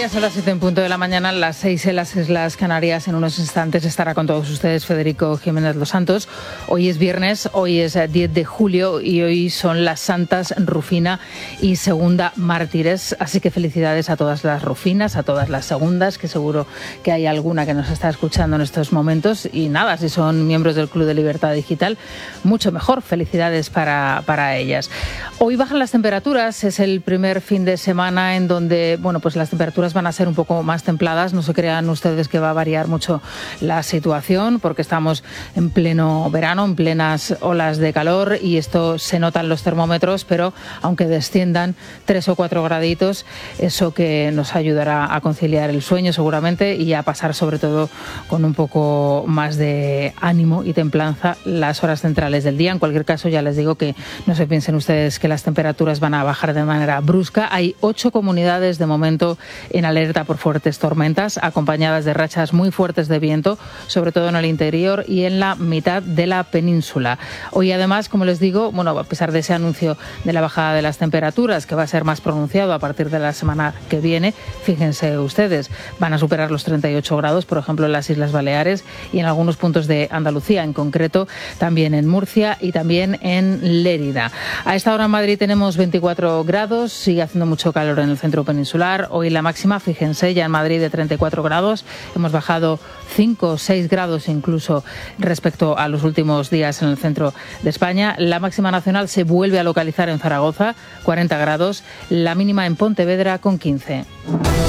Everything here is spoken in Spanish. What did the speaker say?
días, a las 7 en punto de la mañana, las 6 en las Islas Canarias. En unos instantes estará con todos ustedes Federico Jiménez Los Santos. Hoy es viernes, hoy es 10 de julio y hoy son las santas Rufina y Segunda mártires. Así que felicidades a todas las Rufinas, a todas las segundas, que seguro que hay alguna que nos está escuchando en estos momentos. Y nada, si son miembros del Club de Libertad Digital, mucho mejor. Felicidades para ellas. Hoy bajan las temperaturas, es el primer fin de semana en donde, bueno, pues las temperaturas van a ser un poco más templadas. No se crean ustedes que va a variar mucho la situación porque estamos en pleno verano, en plenas olas de calor y esto se nota en los termómetros, pero aunque desciendan 3 o 4 graditos, eso que nos ayudará a conciliar el sueño seguramente y a pasar sobre todo con un poco más de ánimo y templanza las horas centrales del día. En cualquier caso, ya les digo que no se piensen ustedes que las temperaturas van a bajar de manera brusca. Hay 8 comunidades de momento en alerta por fuertes tormentas, acompañadas de rachas muy fuertes de viento, sobre todo en el interior y en la mitad de la península. Hoy además, como les digo, bueno, a pesar de ese anuncio de la bajada de las temperaturas, que va a ser más pronunciado a partir de la semana que viene, fíjense ustedes, van a superar los 38 grados, por ejemplo, en las Islas Baleares y en algunos puntos de Andalucía, en concreto también en Murcia y también en Lérida. A esta hora en Madrid tenemos 24 grados, sigue haciendo mucho calor en el centro peninsular. Hoy la máxima, fíjense, ya en Madrid de 34 grados, hemos bajado 5 o 6 grados incluso respecto a los últimos días en el centro de España. La máxima nacional se vuelve a localizar en Zaragoza, 40 grados, la mínima en Pontevedra con 15.